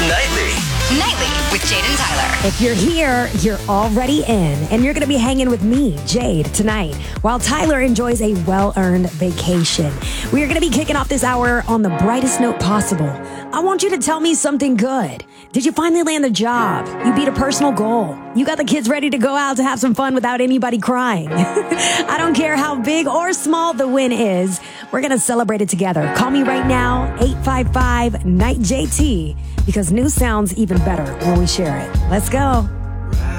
Nightly with Jade and Tyler. If you're here, you're already in, and you're going to be hanging with me, Jade, tonight, while Tyler enjoys a well-earned vacation. We are going to be kicking off this hour on the brightest note possible. I want you to tell me something good. Did you finally land the job? You beat a personal goal. You got the kids ready to go out to have some fun without anybody crying. I don't care how big or small the win is. We're going to celebrate it together. Call me right now, 855-NIGHT-JT, because news sounds even better when we share it. Let's go.